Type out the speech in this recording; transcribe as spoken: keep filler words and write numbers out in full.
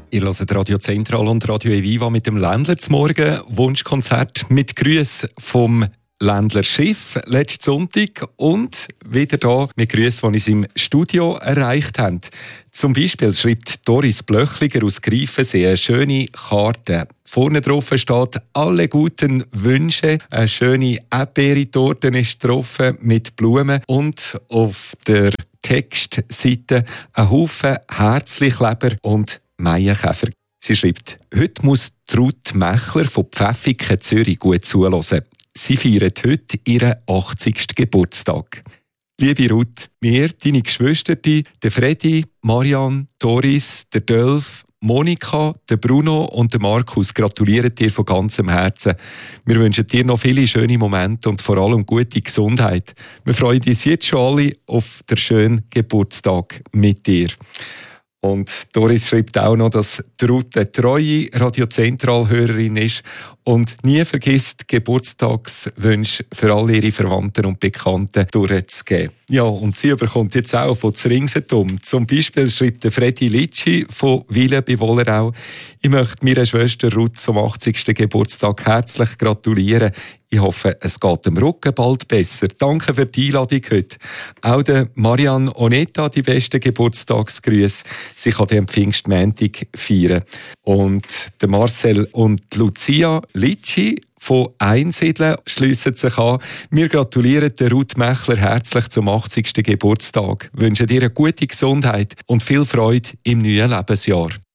Ihr hört Radio Zentral und Radio Eviva mit dem Ländler zum Morgen. Wunschkonzert mit Grüßen vom Ländler Schiff letzten Sonntag und wieder da mit Grüßen, die uns im Studio erreicht haben. Zum Beispiel schreibt Doris Blöchliger aus Greifensee eine schöne Karte. Vorne drauf steht «Alle guten Wünsche». Eine schöne Erdbeere-Torte ist drauf mit Blumen und auf der Textseite ein Haufen Herzlikleber und Maienkäfer. Sie schreibt, heute muss Ruth Mechler von Pfäffiken Zürich gut zuhören. Sie feiert heute ihren achtzigsten Geburtstag. Liebe Ruth, wir, deine Geschwister, der Freddy, Marianne, Doris, der Dölf, Monika, der Bruno und der Markus gratulieren dir von ganzem Herzen. Wir wünschen dir noch viele schöne Momente und vor allem gute Gesundheit. Wir freuen uns jetzt schon alle auf den schönen Geburtstag mit dir. Und Doris schreibt auch noch, dass Ruth eine treue Radio-Zentral-Hörerin ist und nie vergisst, Geburtstagswünsche für alle ihre Verwandten und Bekannten durchzugeben. Ja, und sie bekommt jetzt auch von Zringsentum. Zum Beispiel schreibt der Freddy Litschi von Wilen bei Wollerau: Ich möchte meiner Schwester Ruth zum achtzigsten Geburtstag herzlich gratulieren. Ich hoffe, es geht dem Rücken bald besser. Danke für die Einladung heute. Auch der Marianne Oneta die besten Geburtstagsgrüße. Sie kann den Pfingstmontag feiern. Und der Marcel und Lucia Litschi von Einsiedeln schliessen sich an. Wir gratulieren der Ruth Mechler herzlich zum achtzigsten Geburtstag. Wünschen dir eine gute Gesundheit und viel Freude im neuen Lebensjahr.